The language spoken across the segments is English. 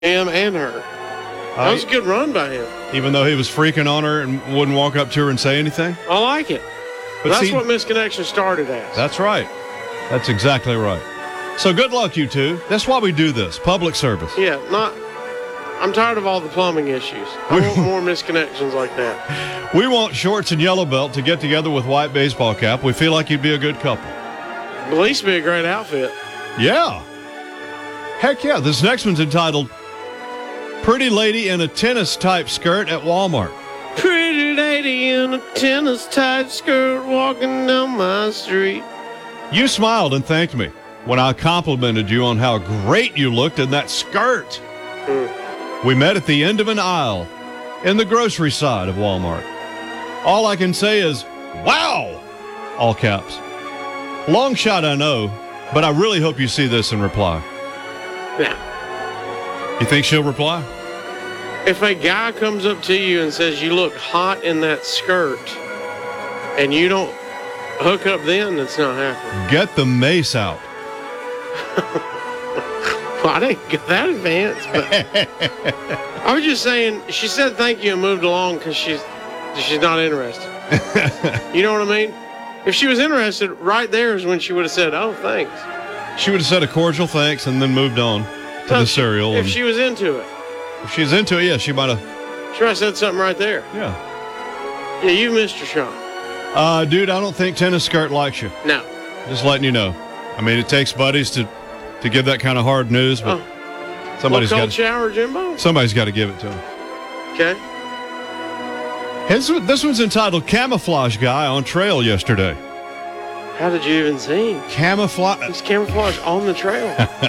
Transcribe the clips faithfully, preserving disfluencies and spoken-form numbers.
him and her. That Uh, was a good run by him. even though he was freaking on her and wouldn't walk up to her and say anything? I like it. But That's see, what misconnection started as. that's right. That's exactly right. So good luck, you two. That's why we do this, public service. Yeah, not. I'm tired of all the plumbing issues. I want more misconnections like that. We want Shorts and Yellow Belt to get together with White Baseball Cap. We feel like you'd be a good couple. At least be a great outfit. Yeah. Heck yeah. This next one's entitled Pretty Lady in a Tennis Type Skirt at Walmart. Pretty lady in a tennis tight skirt walking down my street. You smiled and thanked me when I complimented you on how great you looked in that skirt. Mm. We met at the end of an aisle in the grocery side of Walmart. All I can say is, wow! All caps. Long shot, I know, but I really hope you see this and reply. Yeah. You think she'll reply? If a guy comes up to you and says you look hot in that skirt and you don't hook up then, it's not happening. Get the mace out. Well, I didn't get that advanced, but I was just saying, she said thank you and moved along because she's, she's not interested. You know what I mean? If she was interested, right there is when she would have said, oh, thanks. She would have said a cordial thanks and then moved on to So the if she- cereal. If and she was into it, if she's into it, yeah, she might have. she might have said something right there. Yeah. Yeah, you missed your shot. Uh, dude, I don't think tennis skirt likes you. No. Just letting you know. I mean, it takes buddies to, to give that kind of hard news, but Oh. somebody's What, got cold shower, Jimbo? somebody's got to give it to him. Okay. His, this one's entitled Camouflage Guy on Trail Yesterday. How did you even see him? Camouflage. He's camouflage on the trail.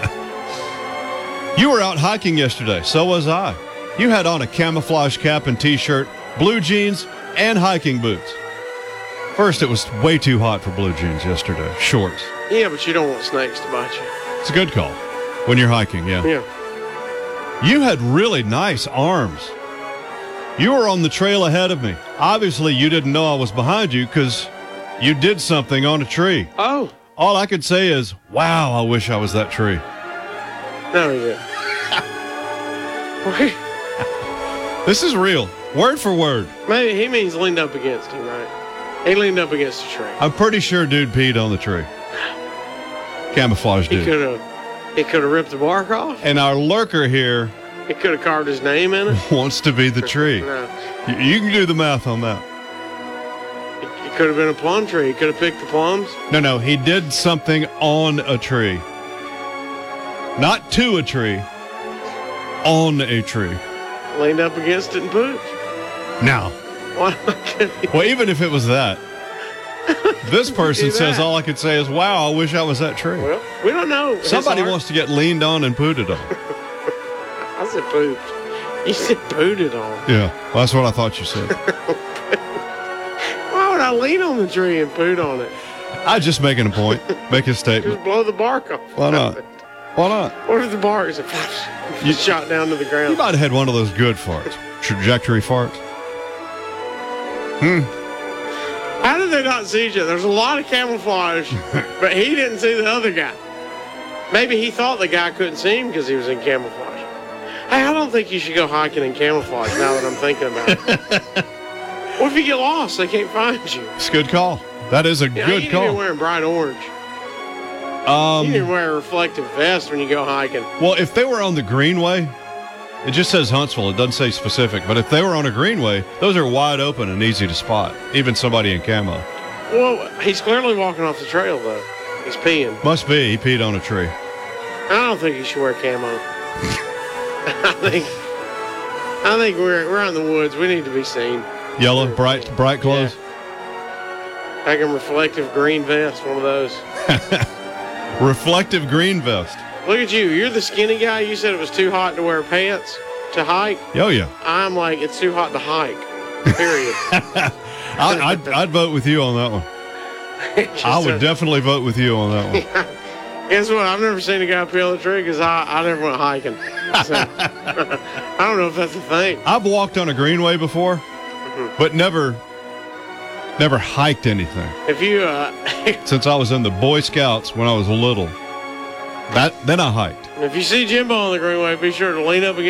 You were out hiking yesterday. So was I. You had on a camouflage cap and t-shirt, blue jeans, and hiking boots. First, it was way too hot for blue jeans yesterday. Shorts. Yeah, but you don't want snakes to bite you. It's a good call when you're hiking, yeah. Yeah. You had really nice arms. You were on the trail ahead of me. Obviously, you didn't know I was behind you because you did something on a tree. Oh. All I could say is, wow, I wish I was that tree. No, he didn't. Wait, This is real. Word for word. maybe he means leaned up against him, right? He leaned up against a tree. I'm pretty sure dude peed on the tree. Camouflage He dude. could have he could have ripped the bark off. And our lurker here He could have carved his name in it. wants to be the tree. No. You, you can do the math on that. It, it could have been a plum tree. He could have picked the plums. No, no, he did something on a tree. Not to a tree. On a tree. Leaned up against it and pooped. Now, Why couldn't he? well, even if it was that, this person do says that? all I could say is, wow, I wish I was that tree. Well, we don't know. His Somebody heart- wants to get leaned on and pooted on. I said pooped. You said pooted on. Yeah, well, that's what I thought you said. Why would I lean on the tree and poot on it? I'm just making a point, make a statement. Just blow the bark off. Why not? Why not? What if the bark is a You- shot down to the You ground? might have had one of those good farts, trajectory farts. Hmm. How did they not see each other? There's a lot of camouflage, but he didn't see the other guy. Maybe he thought the guy couldn't see him because he was in camouflage. Hey, I don't think you should go hiking in camouflage now that I'm thinking about it. What if you get lost? They can't find you. It's a good call. That is a Yeah, good you call. need to be wearing bright orange. Um, You need to wear a reflective vest when you go hiking. well, if they were on the Greenway, it just says Huntsville. It doesn't say specific. But if they were on a Greenway, those are wide open and easy to spot, even somebody in camo. Well, he's clearly walking off the trail, though. He's peeing. Must be. He peed on a tree. I don't think you should wear camo. I think I think we're we're out in the woods. We need to be seen. Yellow, bright, bright clothes. Like a reflective green vest, one of those. Reflective green vest. Look at you. You're the skinny guy. You said it was too hot to wear pants to hike. Oh, yeah. I'm like, it's too hot to hike. Period. I, I'd, I'd vote with you on that one. Just I would a- definitely vote with you on that one. Guess what? I've never seen a guy peel a tree because I, I never went hiking. So, I don't know if that's a thing. I've walked on a Greenway before, but never, never hiked anything. If you, uh, Since I was in the Boy Scouts when I was little. That then I hiked. And if you see Jimbo on the greenway, be sure to lean up against